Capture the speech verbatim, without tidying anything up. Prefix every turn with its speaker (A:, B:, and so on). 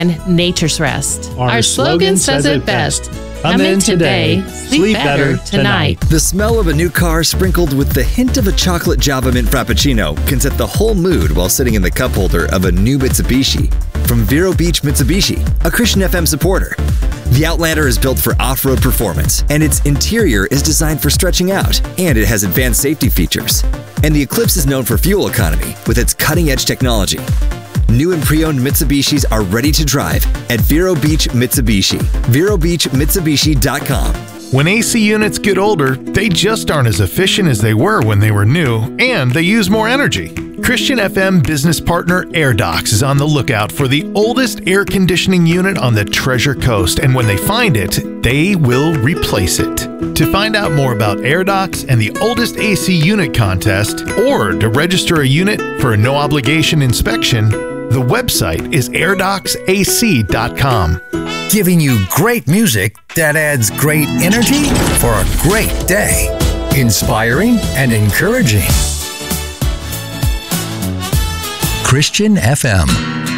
A: and nature's rest.
B: Our, Our slogan, slogan says it best. Come in today, sleep better tonight.
C: The smell of a new car sprinkled with the hint of a chocolate Java Mint Frappuccino can set the whole mood while sitting in the cup holder of a new Mitsubishi. From Vero Beach Mitsubishi, a Christian F M supporter. The Outlander is built for off-road performance, and its interior is designed for stretching out, and it has advanced safety features. And the Eclipse is known for fuel economy with its cutting-edge technology. New and pre-owned Mitsubishis are ready to drive at Vero Beach Mitsubishi. Vero Beach Mitsubishi dot com.
D: When A C units get older, they just aren't as efficient as they were when they were new, and they use more energy. Christian F M business partner AirDocs is on the lookout for the oldest air conditioning unit on the Treasure Coast, and when they find it, they will replace it. To find out more about AirDocs and the oldest A C unit contest, or to register a unit for a no-obligation inspection, the website is air docs A C dot com.
E: Giving you great music that adds great energy for a great day. Inspiring and encouraging. Christian F M.